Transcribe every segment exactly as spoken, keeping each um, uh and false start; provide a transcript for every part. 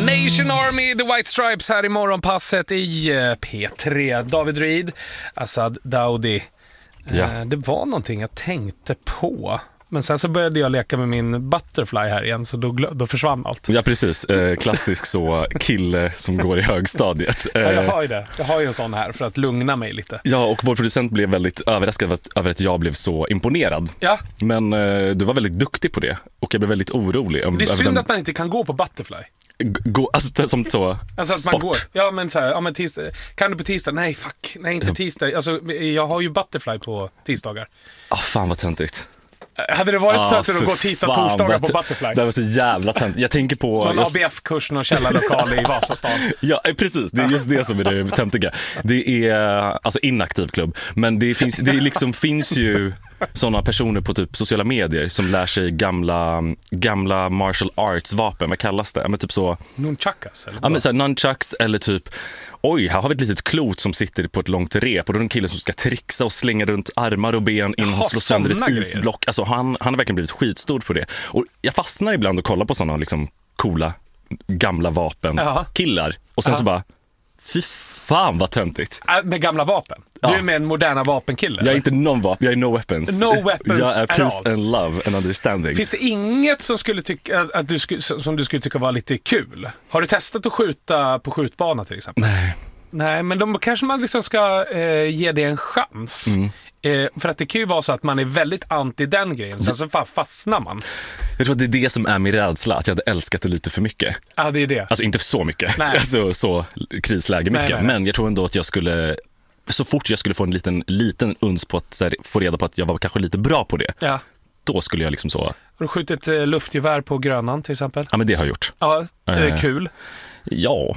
Nation Army, The White Stripes här i morgonpasset i P tre. David Reed, Assad Daudi. Ja. Det var någonting jag tänkte på. Men sen så började jag leka med min butterfly här igen, så då, då försvann allt. Ja, precis. Eh, klassisk så kille som går i högstadiet. Eh, ja, jag har ju det. Jag har ju en sån här för att lugna mig lite. Ja, och vår producent blev väldigt överraskad över att jag blev så imponerad. Ja. Men eh, du var väldigt duktig på det. Och jag blev väldigt orolig. Om, det är synd den... att man inte kan gå på butterfly. Gå, alltså som så alltså att sport. Man går. Ja, men så här, ja, men tisdag. Kan du på tisdag? Nej, fuck. Nej, inte tisdag. Alltså, jag har ju butterfly på tisdagar. Ah, fan vad töntigt. Hade det varit ah, så att du går tisdag och torsdagar på butterfly? Det var så jävla töntigt. Jag tänker på någon jag... A B F-kurs, någon källarlokal i Vasastan. Ja, precis. Det är just det som är det töntiga. Det är alltså inaktiv klubb. Men det finns, det liksom finns ju sådana personer på typ sociala medier som lär sig gamla, gamla martial arts vapen. Vad kallas det? Men typ så... Nunchakas? Eller ja, men så här, nunchucks eller typ... Oj, här har vi ett litet klot som sitter på ett långt rep och då är det en kille som ska trixa och slänga runt armar och ben innan han slår sönder ett grejer. isblock. Alltså han, han har verkligen blivit skitstor på det. Och jag fastnar ibland och kollar på sådana liksom coola gamla vapen Jaha. killar och sen Jaha. så bara fy fan vad töntigt. Äh, med gamla vapen? Du Ja. är med en moderna vapenkille? Jag är inte någon vapen, jag är no weapons. No weapons Jag är peace at all. and love and understanding. Finns det inget som, skulle tycka, att du skulle, som du skulle tycka var lite kul? Har du testat att skjuta på skjutbana till exempel? Nej. Nej, men då kanske man liksom ska eh, ge det en chans. Mm. Eh, för att det kan ju vara så att man är väldigt anti den grejen. Sen så fastnar man. Jag tror att det är det som är min rädsla, att jag hade älskat det lite för mycket. Ja, det är det. Alltså inte så mycket, Nej. alltså så krisläge mycket. Nej, nej, nej. Men jag tror ändå att jag skulle, så fort jag skulle få en liten, liten uns på att så här, få reda på att jag var kanske lite bra på det. Ja. Då skulle jag liksom så... Har du skjutit eh, luftgevär på Grönan till exempel? Ja, men det har jag gjort. Ja, är det Eh. kul? Ja.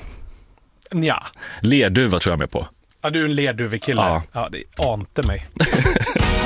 Ja. Lerduva tror jag med på. Ja, du är en lerduvekille. Ja. Ja, det ante mig.